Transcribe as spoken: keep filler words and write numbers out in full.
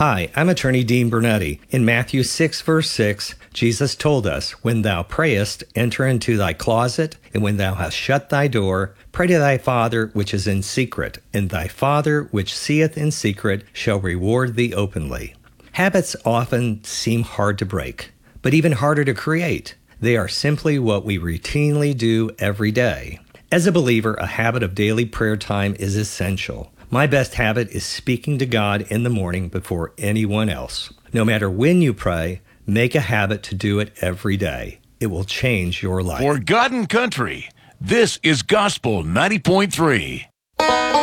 Hi, I'm attorney Dean Bernetti. In Matthew six, verse six, Jesus told us, "When thou prayest, enter into thy closet, and when thou hast shut thy door, pray to thy Father which is in secret, and thy Father which seeth in secret shall reward thee openly." Habits often seem hard to break, but even harder to create. They are simply what we routinely do every day. As a believer, a habit of daily prayer time is essential. My best habit is speaking to God in the morning before anyone else. No matter when you pray, make a habit to do it every day. It will change your life. For God and Country, this is Gospel ninety point three.